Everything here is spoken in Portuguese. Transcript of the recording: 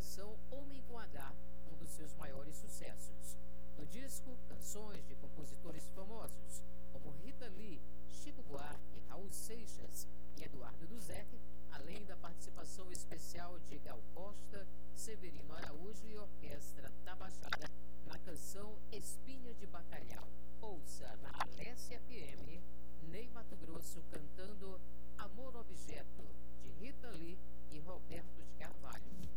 canção Homem com H, um dos seus maiores sucessos. No disco, canções de compositores famosos, como Rita Lee, Chico Buarque, Raul Seixas e Eduardo Duzec, além da participação especial de Gal Costa, Severino Araújo e Orquestra Tabajara na canção Espinha de Bacalhau. Ouça na Alessia FM, Ney Matogrosso cantando Amor Objeto, de Rita Lee e Roberto de Carvalho.